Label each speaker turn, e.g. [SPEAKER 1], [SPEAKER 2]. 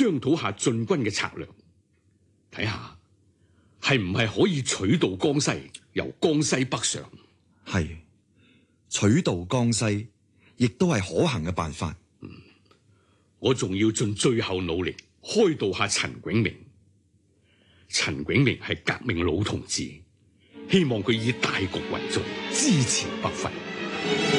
[SPEAKER 1] 商討下進軍嘅策略，睇下係唔係可以取道江西，由江西北上。
[SPEAKER 2] 係取道江西，亦都係可行嘅辦法。
[SPEAKER 1] 我仲要盡最後努力開導下陳炯明。陳炯明係革命老同志，希望佢以大局為重，支持北伐。